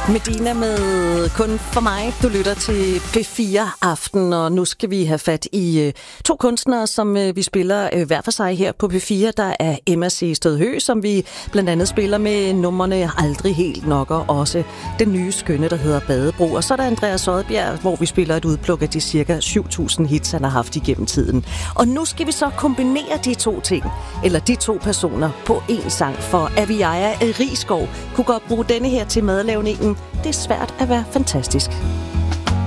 Medina med Kun for mig. Du lytter til P4 Aften, og nu skal vi have fat i to kunstnere, som vi spiller hver for sig her på P4. Der er Emma C. Stødhø, som vi blandt andet spiller med numrene Aldrig helt nok, og også den nye skønne, der hedder Badebro. Og så er der Andreas Odbjerg, hvor vi spiller et udpluk af de cirka 7.000 hits, han har haft igennem tiden. Og nu skal vi så kombinere de to ting, eller de to personer, på én sang, for Aviaja Risskov kunne godt bruge denne her til madlavningen. Det er svært at være fantastisk.